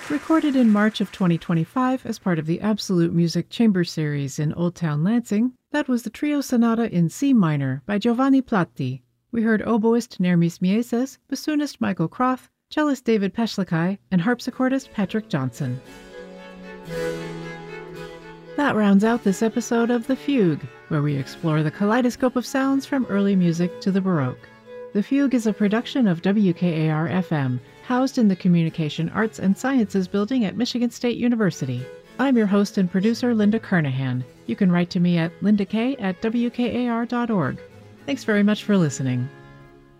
Recorded in March of 2025 as part of the Absolute Music Chamber Series in Old Town Lansing, that was the Trio Sonata in C minor by Giovanni Platti. We heard oboist Nermis Mieses, bassoonist Michael Croth, cellist David Peshlikai, and harpsichordist Patrick Johnson. That rounds out this episode of The Fugue, where we explore the kaleidoscope of sounds from early music to the Baroque. The Fugue is a production of WKAR-FM, housed in the Communication Arts and Sciences Building at Michigan State University. I'm your host and producer, Linda Kernahan. You can write to me at lindak@wkar.org. Thanks very much for listening.